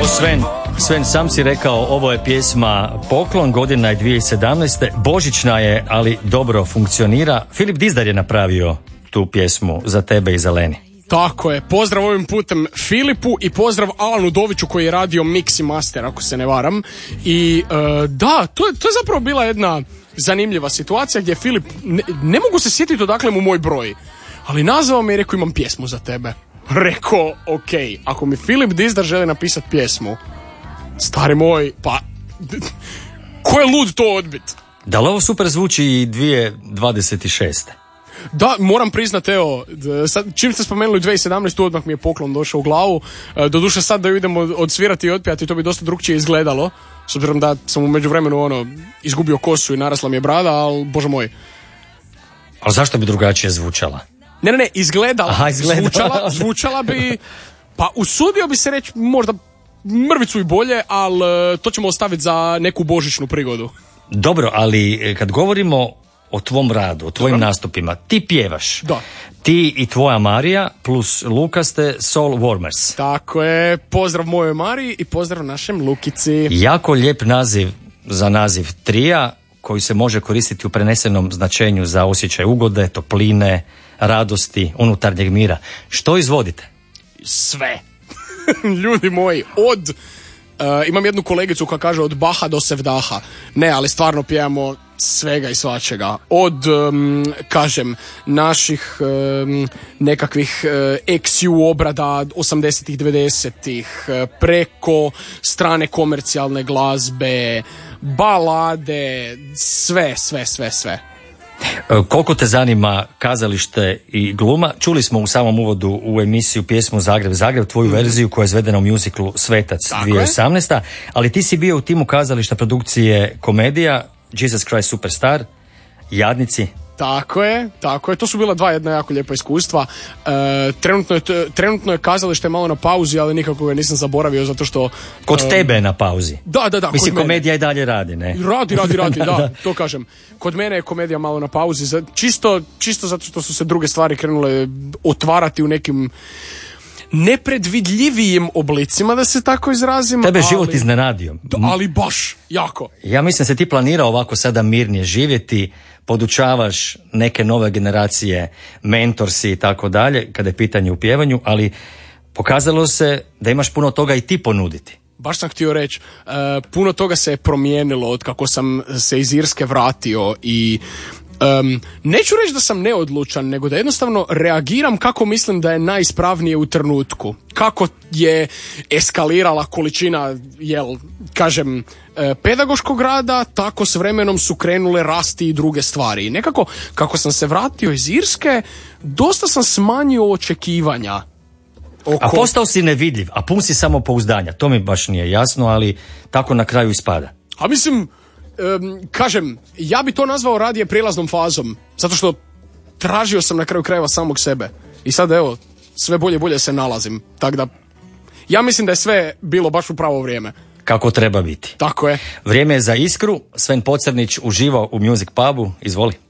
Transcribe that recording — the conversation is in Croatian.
Sven, sam si rekao, ovo je pjesma Poklon, godina je 2017. Božićna je, ali dobro funkcionira. Filip Dizdar je napravio tu pjesmu za tebe i za Leni. Tako je, pozdrav ovim putem Filipu i pozdrav Alanu Doviću koji je radio mix i master, ako se ne varam. I da, to je zapravo bila jedna zanimljiva situacija gdje Filip, ne mogu se sjetiti odakle mu moj broj, ali nazvao me i rekao imam pjesmu za tebe. Rekao, ok, ako mi Filip Dizdar želi napisati pjesmu, stari moj, pa ko je lud to odbit? Da li ovo super zvuči i 2026. Da, moram priznat, evo, sad, čim ste spomenuli 2017. odmah mi je Poklon došao u glavu. Doduše sad da ju idemo odsvirati i otpijati, to bi dosta drukčije izgledalo, s obzirom da sam u međuvremenu izgubio kosu i narasla mi je brada, ali bože moj. Ali zašto bi drugačije zvučala? Ne, izgledala. Aha, zvučala bi, pa usudio bi se reći možda mrvicu i bolje, ali to ćemo ostaviti za neku božićnu prigodu. Dobro, ali kad govorimo o tvom radu, o tvojim nastupima, ti pjevaš. Da. Ti i tvoja Marija plus Luka ste Soul Warmers. Tako je, pozdrav mojoj Mariji i pozdrav našem Lukici. Jako lijep naziv za naziv trija koji se može koristiti u prenesenom značenju za osjećaj ugode, topline, radosti, unutarnjeg mira. Što izvodite? Sve. Ljudi moji, imam jednu kolegicu koja kaže od Baha do Sevdaha. Ne, ali stvarno pjevamo svega i svačega. Od, kažem, naših nekakvih XU obrada 80-ih, 90-ih, preko strane komercijalne glazbe, balade, sve. Koliko te zanima kazalište i gluma? Čuli smo u samom uvodu u emisiju pjesmu Zagreb, tvoju verziju koja je izvedena u muziklu Svetac 2018. Ali ti si bio u timu kazališta produkcije komedija Jesus Christ Superstar, Jadnici. Tako je. To su bila dva jedna jako lijepa iskustva. Trenutno je kazalište malo na pauzi, ali nikako ga nisam zaboravio zato što... Kod tebe je na pauzi. Da. Mislim, komedija i dalje radi, ne? Radi, da, to kažem. Kod mene je komedija malo na pauzi, čisto zato što su se druge stvari krenule otvarati u nekim nepredvidljivijim oblicima, da se tako izrazim. Tebe život iznenadio. Ali baš, jako. Ja mislim da se ti planirao ovako sada mirnije živjeti, podučavaš neke nove generacije, mentor si i tako dalje, kada je pitanje u pjevanju, ali pokazalo se da imaš puno toga i ti ponuditi. Baš sam htio reći, puno toga se je promijenilo od kako sam se iz Irske vratio i neću reći da sam neodlučan, nego da jednostavno reagiram kako mislim da je najispravnije u trenutku. Kako je eskalirala količina, pedagoškog rada, tako s vremenom su krenule rasti i druge stvari. I nekako, kako sam se vratio iz Irske, dosta sam smanjio očekivanja. A postao si nevidljiv, a pun si samopouzdanja. To mi baš nije jasno, ali tako na kraju ispada. A mislim... ja bi to nazvao radije prijelaznom fazom, zato što tražio sam na kraju krajeva samog sebe i sad evo, sve bolje se nalazim, tako da ja mislim da je sve bilo baš u pravo vrijeme. Kako treba biti. Tako je. Vrijeme je za iskru. Sven Pocrnić uživao u Music Pubu, izvoli.